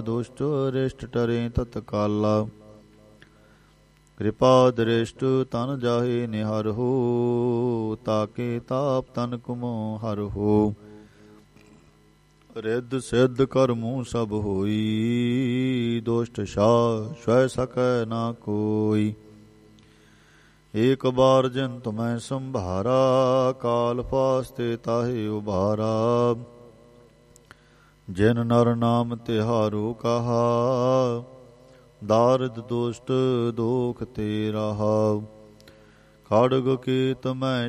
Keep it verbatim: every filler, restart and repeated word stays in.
ਦੁਸ਼ਟ ਰਿਸ਼ਟ ਟਰੇ ਤਤਕਾਲਾ। ਕਿਰਪਾ ਦ੍ਰਿਸ਼ਟ ਤਨ ਜਾਹੇ ਨਿਹਰ ਹੋ, ਤਾਕੇ ਤਾਪ ਤਨ ਕੁਮੋ ਹਰ ਹੋ। ਰਿੱਧ ਸਿੱਧ ਕਰਮੂ ਸਭ ਹੋਈ, ਦੁਸ਼ਟ ਸ਼ਾਹ ਸਵੈ ਸਕੈ ਨਾ ਕੋਈ। ਏਕ ਬਾਰ ਜਿਨ ਤੁਮੈ ਸੰਭਾਰਾ, ਕਾਲ ਪਾਸਤੇ ਤਾਹੇ ਉਬਾਰਾ। ਜਿਨ ਨਰ ਨਾਮ ਤਿਹਾਰੋ ਕਹਾ, ਦਾਰਿਦ ਦੁਸ਼ਟ ਦੋਖ ਤੇ ਰਹਾ। ਖੜਗ ਕੇਤ ਮੈਂ